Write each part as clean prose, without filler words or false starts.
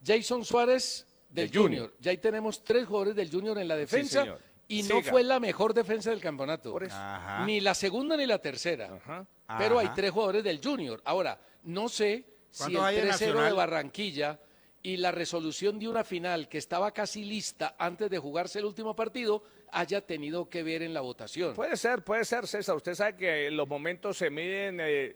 Jason Suárez del De Junior. Junior. Ya ahí tenemos 3 jugadores del Junior en la defensa. señor. Y no Siga. fue la mejor defensa del campeonato. Por eso. Ajá. Ni la segunda ni la tercera. Ajá. Pero hay Ajá. 3 jugadores del Junior. Ahora, no sé si el ¿Cuántos hay en 3-0 de Nacional? Barranquilla y la resolución de una final que estaba casi lista antes de jugarse el último partido haya tenido que ver en la votación. Puede ser, César. Usted sabe que los momentos se miden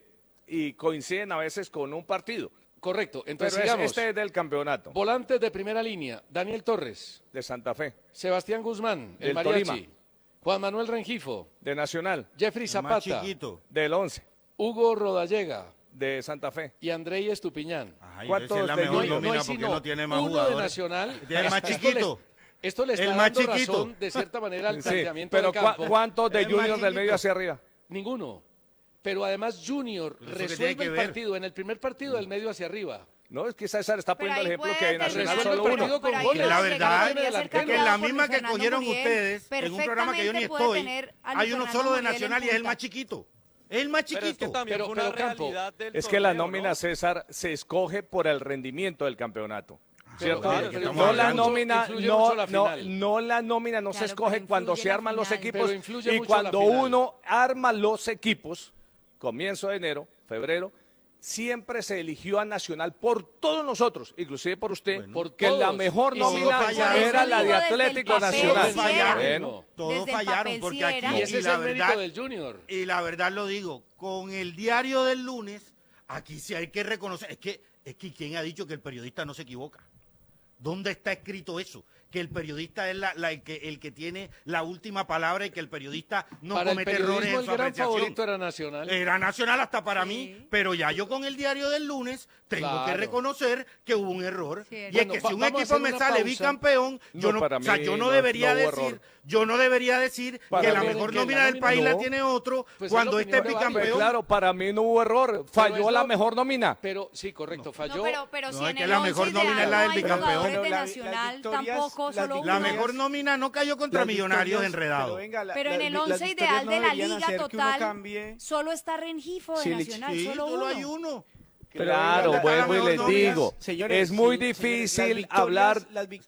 y coinciden a veces con un partido. Correcto. Entonces, Pero sigamos. este es del campeonato Volantes de primera línea, Daniel Torres, de Santa Fe, Sebastián Guzmán, el Del mariachi, Tolima. Juan Manuel Rengifo, de Nacional, Jeffrey El más Zapata, chiquito. del 11, Hugo Rodallega de Santa Fe. y Andrei Estupiñán. Ay, ¿Cuántos esa es la de mejor Junior? nómina sino porque no tiene más uno jugadores. de Nacional. Tiene el más Esto chiquito. Esto le está El más dando chiquito. razón, de cierta manera, al Sí, planteamiento pero del campo. ¿cuántos de El más Junior del medio chiquito. hacia arriba? Ninguno. Pero además Junior Pero eso que tiene resuelve que el ver. partido en el primer partido del medio hacia arriba. No, es que César está Pero poniendo el ahí ejemplo puede que Nacional terminar solo el uno. partido con Pero ahí goles. Que la puede verdad llegar a ser es que cambiado la por misma Luis que Fernando cogieron Muriel. ustedes en un programa que yo ni Perfectamente puede estoy, tener a Luis hay uno Fernando solo de Muriel en Nacional y es el punta. más chiquito. Es el más Pero es que chiquito. también Pero- fue una pero, Campo, realidad del Es que la torneo, nómina, ¿no? César, se escoge por el rendimiento del campeonato. ¿Cierto? claro, pero no la hablando. nómina, Influye mucho la no final. la nómina no se Claro, escoge pero cuando influye se la arman los final. equipos Pero influye y mucho la cuando final. uno arma los equipos, comienzo de enero, febrero, siempre se eligió a Nacional por todos nosotros, inclusive por usted, Bueno. porque Por la todos. mejor Y nómina fallaron. era la de Por eso digo, desde el Atlético papel Nacional. Todos sí era. fallaron. Bueno, Todos Desde el fallaron papel porque sí aquí era. Y ese y es la el mérito verdad del Junior. y la verdad lo digo, con el diario del lunes, aquí sí hay que reconocer, es que quién ha dicho que el periodista no se equivoca. ¿Dónde está escrito eso? Que el periodista es el que tiene la última palabra y que el periodista no Para el comete errores periodismo en el su gran apreciación. favorito era Nacional. Era Nacional hasta para Sí. mí, pero ya yo con el diario del lunes tengo que Claro. reconocer que hubo un error. Cierto. Y es Bueno, que si un vamos a equipo hacer me una sale pausa. bicampeón, yo No, no, para o sea, mí yo no no- debería no hubo decir, error. yo no debería decir Para que la mí- mejor que nómina la del país nómina la no. tiene otro Pues es cuando la este es opinión de varios. bicampeón. claro, para mí no hubo error, falló es la lo- mejor nómina. Pero sí, correcto, falló. No, pero No, si es en que el la 11 mejor ideal nómina es la no del hay bicampeón. jugadores de Pero las Nacional, victorias- tampoco las solo victorias- La uno. mejor nómina no cayó contra Las Millonarios victorias- enredado. Pero en el las 11 victorias ideal no de la deberían liga hacer que uno total, cambie. solo está Rengifo de Sí, Nacional, Sí, solo solo uno. hay uno. Claro, venga, vuelvo y mejor les nómina. digo, Señores, es muy señores, difícil hablar.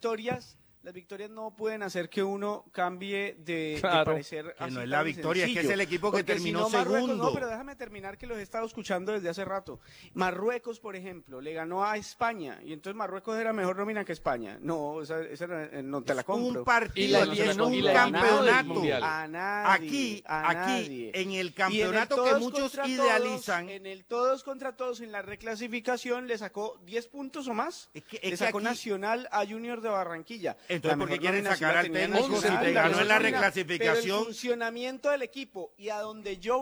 Las victorias no pueden hacer que uno cambie de Claro. parecer. Que así no es la tan victoria, es que sencillo. es el equipo que Porque terminó si no, Marruecos- segundo. No, pero déjame terminar que los he estado escuchando desde hace rato. Marruecos, por ejemplo, le ganó a España y entonces Marruecos era mejor nómina que España. No, no te la compro. Un partido Y la- y es un y la eliminó del campeonato. Mundial. A nadie, a nadie. Aquí, en el Y en el campeonato que todos muchos contra idealizan, todos, en el todos contra todos, en la reclasificación le sacó 10 puntos o más. Es que le sacó aquí- Nacional a Junior de Barranquilla. Entonces, La ¿por qué mejor quieren nómina sí sacar la al tenía técnico Nacional, si te la ganó mejor en la nómina, reclasificación? Pero el funcionamiento del equipo y a donde yo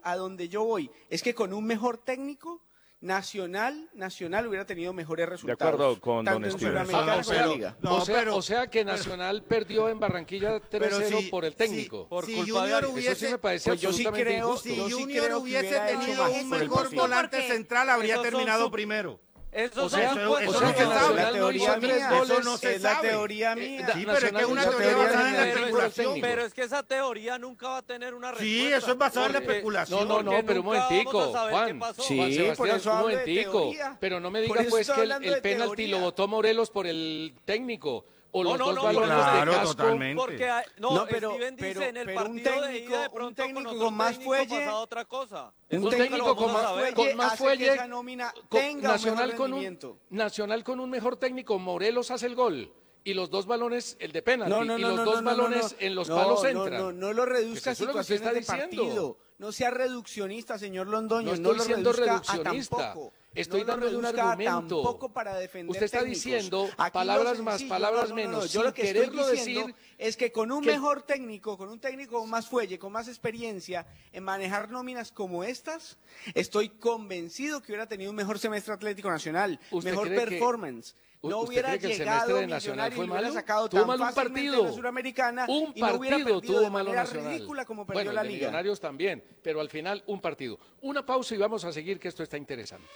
voy, es que con un mejor técnico, Nacional hubiera tenido mejores resultados. acuerdo con tanto don en Steven. Sudamericana como en la pero- Liga. No, o sea que Nacional perdió en Barranquilla 3-0 si- por el técnico. Por si culpa de Junior alguien. Eso sí me parece Pues yo sí absolutamente creo- injusto. Si Yo sí Junior creo que hubiese hubiera hecho tenido más un por el mejor partido. volante Porque central, habría esos son terminado su- primero. Esos O son sea, supuestos. eso no se que sabe. Nacional La no teoría hizo 3 mía, goles. eso no se es la sabe. teoría mía. Sí, pero es que es Nacional una hizo teoría tres basada goles en la y medio por el especulación. técnico. Pero es que esa teoría nunca va a tener una respuesta. Sí, eso es basado en la porque- especulación. No, Porque pero un nunca momentico, vamos a saber Juan. qué pasó. Sí, Juan Sebastián, por eso un hablo de momentico. teoría. Pero no me Por diga eso pues estoy que hablando el de penalti teoría. lo votó Morelos por el técnico. O los No, dos no, balones claro, de casco. totalmente. Porque No, pero- Steven dice pero- en el pero un partido de técnico- ida de un pronto técnico con con otro más técnico fuelle- pasaba otra cosa. Un Eso técnico nunca lo con vamos a más saber. con más hace fuelle, que esa nómina tenga Nacional, un con mejor rendimiento. Nacional con un mejor técnico, Morelos hace el gol. Y los dos balones, el de penalti, y los dos no, balones en los no, palos no, entran. No lo reduzca a Pues eso es lo que usted situaciones está de diciendo. partido. No sea reduccionista, señor Londoño. No estoy lo siendo reduzca a reduccionista. tampoco. Estoy No lo dándole un reduzca a argumento. tampoco para defender Usted está técnicos. diciendo Aquí palabras lo más, sencillo, palabras menos, Yo sin lo que estoy quererlo diciendo decir es que con un que- mejor técnico, con un técnico con más fuelle, con más experiencia en manejar nóminas como estas, estoy convencido que hubiera tenido un mejor semestre Atlético Nacional, ¿Usted mejor cree que- performance. No ¿Usted hubiera cree que el llegado semestre de Nacional Millonario fue y hubiera malo? sacado Tuvo tan mal un fácilmente partido. la Suramericana Un y no hubiera partido perdido tuvo de malo manera Nacional. ridícula como perdió Bueno, la el de Liga. Millonarios también, pero al final un partido. Una pausa y vamos a seguir que esto está interesante.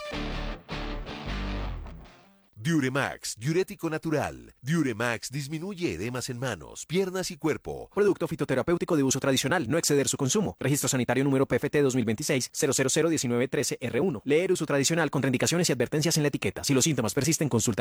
Diuremax, diurético natural. Diuremax disminuye edemas en manos, piernas y cuerpo. Producto fitoterapéutico de uso tradicional, no exceder su consumo. Registro sanitario número PFT 2026 0001913 R1. Leer uso tradicional, contraindicaciones y advertencias en la etiqueta. Si los síntomas persisten, consulta